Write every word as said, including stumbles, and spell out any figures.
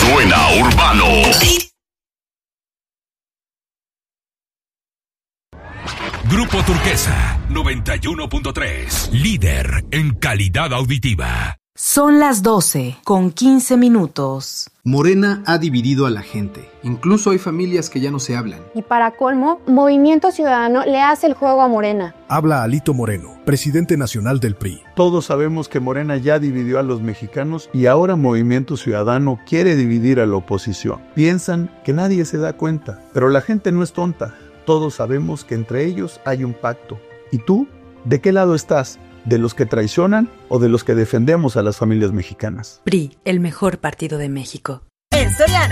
Suena urbano. Grupo Turquesa noventa y uno punto tres, líder en calidad auditiva. Son las doce con quince minutos. Morena ha dividido a la gente. Incluso hay familias que ya no se hablan. Y para colmo, Movimiento Ciudadano le hace el juego a Morena. Habla Alito Moreno, presidente nacional del P R I. Todos sabemos que Morena ya dividió a los mexicanos y ahora Movimiento Ciudadano quiere dividir a la oposición. Piensan que nadie se da cuenta, pero la gente no es tonta. Todos sabemos que entre ellos hay un pacto. ¿Y tú? ¿De qué lado estás? ¿De los que traicionan o de los que defendemos a las familias mexicanas? P R I, el mejor partido de México. En Soriana,